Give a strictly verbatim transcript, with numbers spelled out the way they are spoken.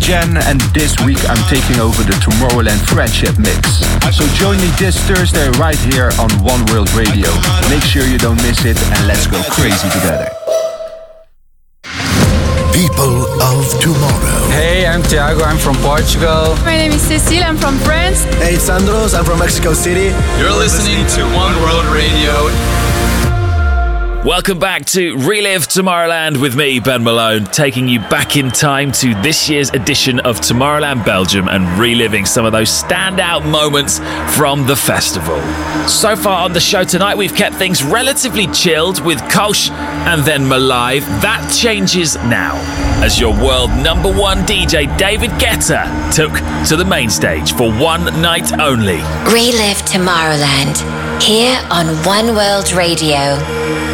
Jen, and this week I'm taking over the Tomorrowland Friendship Mix. So join me this Thursday right here on One World Radio. Make sure you don't miss it, and let's go crazy together. People of Tomorrow. Hey, I'm Thiago, I'm from Portugal. My name is Cecile, I'm from France. Hey, it's Andros, I'm from Mexico City. You're listening to One World Radio. Welcome back to Relive Tomorrowland with me, Ben Malone, taking you back in time to this year's edition of Tomorrowland Belgium and reliving some of those standout moments from the festival. So far on the show tonight, we've kept things relatively chilled with Kosh and then Malive. That changes now, as your world number one D J David Guetta took to the main stage for one night only. Relive Tomorrowland, here on One World Radio.